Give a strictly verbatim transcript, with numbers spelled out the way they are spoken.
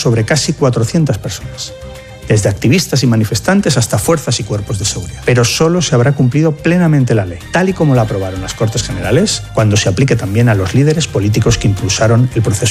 sobre casi cuatrocientas personas, desde activistas y manifestantes hasta fuerzas y cuerpos de seguridad. Pero solo se habrá cumplido plenamente la ley, tal y como la aprobaron las Cortes Generales, cuando se aplique también a los líderes políticos que impulsaron el proceso